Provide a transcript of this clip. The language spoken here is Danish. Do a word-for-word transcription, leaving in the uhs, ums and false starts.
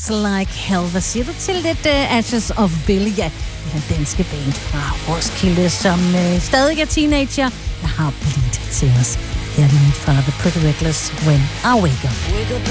Feels Like Hell. Hvad siger du til lidt uh, Ashes of Billy? Ja, den danske band fra Roskilde, som uh, stadig er teenager, der har Bleed til os. Her er det nyt fra The Pretty Reckless, When I Wake Up.